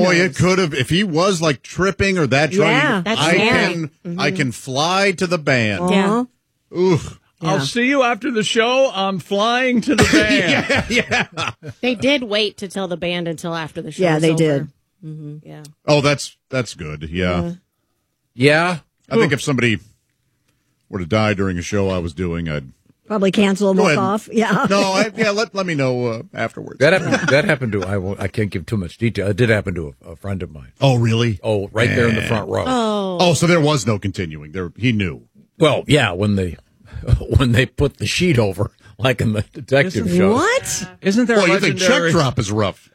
Boy, it could have, if he was like tripping or that drunk, that's I can fly to the band. Yeah. Oof. I'll see you after the show. I'm flying to the band. Yeah. They did wait to tell the band until after the show. Yeah, was they over. did. Mm-hmm. Yeah. Oh, that's good. Yeah. Yeah. I think if somebody were to die during a show I was doing, I'd Probably cancel and Go walk ahead. off. Yeah. no. Let me know afterwards. That happened to, I can't give too much detail. It did happen to a friend of mine. Oh, really? Oh, right there in the front row. Oh, so there was no continuing. There, he knew. Well, yeah, when they put the sheet over, like in the detective show. What? Isn't there Well, a you think check legendary... drop is rough.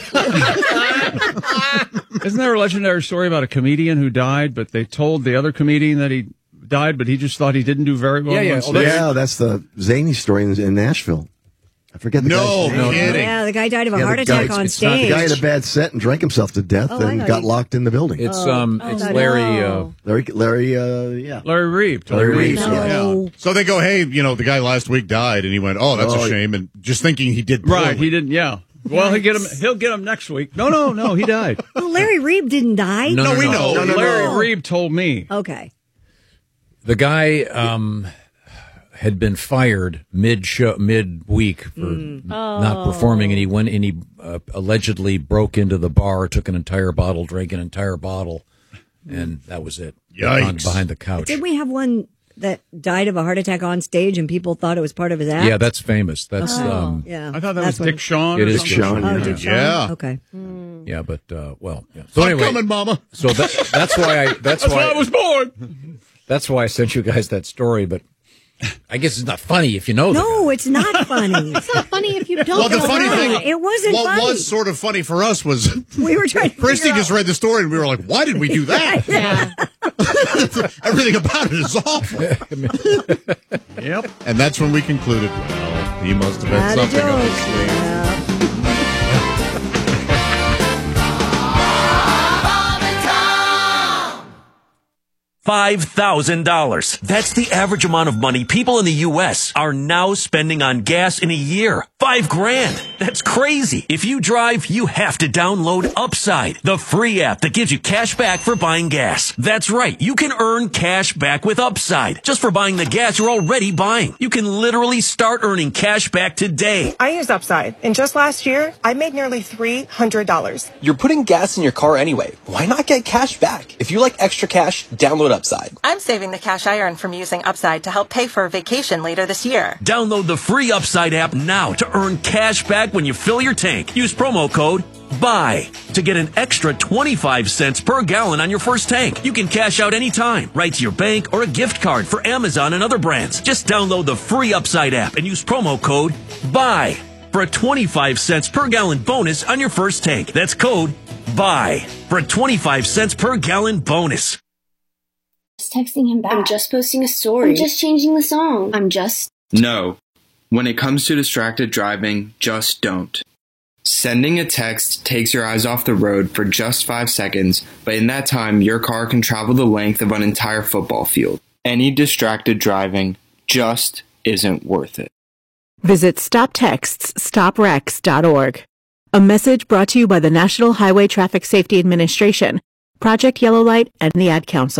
Isn't there a legendary story about a comedian who died, but they told the other comedian that he died, but he just thought he didn't do very well? Yeah. on Oh, stage? Yeah, that's the zany story in Nashville. I forget the No guy's name. kidding. Yeah, the guy died of a Yeah, heart the guy- attack on it's not the stage. The guy had a bad set and drank himself to death Oh, I and know. got locked in the building. It's no. Larry, yeah. Larry Reeve. Larry Reeve, No. So they go, hey, the guy last week died, and he went, oh, that's a shame, and just thinking he did poorly. Right, he didn't, yeah. Well, he'll get him next week. No, he died. Well, Larry Reeb didn't die. No, we know. No, Larry Reeve told me. Okay. The guy had been fired midweek for not performing, and he went and he allegedly broke into the bar, took an entire bottle, drank an entire bottle, and that was it. Yikes. Behind the couch. Did we have one that died of a heart attack on stage and people thought it was part of his act? Yeah, that's famous. That's yeah. I thought that That's was Dick Shawn. It or is something. Dick Shawn, Oh, yeah. Dick Shawn? Yeah. Okay. yeah, but well, yeah. So I'm anyway, coming, Mama. so that's why That's why I was born. that's why I sent you guys that story, but I guess it's not funny if you know the guy. No, it's not funny. It's not funny if you don't Well, the know funny why. thing, It wasn't what funny. was sort of funny for us was We were trying to Christy figure just out- read the story, and we were like, why did we do that? Yeah. Everything about it is awful. Yep. And that's when we concluded, well, he must have had Not a something up his joke. sleeve. Yeah. $5,000. That's the average amount of money people in the U.S. are now spending on gas in a year. $5,000. That's crazy. If you drive, you have to download Upside, the free app that gives you cash back for buying gas. That's right. You can earn cash back with Upside just for buying the gas you're already buying. You can literally start earning cash back today. I used Upside, and just last year, I made nearly $300. You're putting gas in your car anyway. Why not get cash back? If you like extra cash, download Upside. I'm saving the cash I earn from using Upside to help pay for a vacation later this year. Download the free Upside app now to earn cash back when you fill your tank. Use promo code BUY to get an extra 25 cents per gallon on your first tank. You can cash out anytime, right to your bank or a gift card for Amazon and other brands. Just download the free Upside app and use promo code BUY for a 25 cents per gallon bonus on your first tank. That's code BUY for a 25 cents per gallon bonus. Just texting him back. I'm just posting a story. I'm just changing the song. No. When it comes to distracted driving, just don't. Sending a text takes your eyes off the road for just 5 seconds, but in that time, your car can travel the length of an entire football field. Any distracted driving just isn't worth it. Visit StopTextsStopWrecks.org. A message brought to you by the National Highway Traffic Safety Administration, Project Yellow Light, and the Ad Council.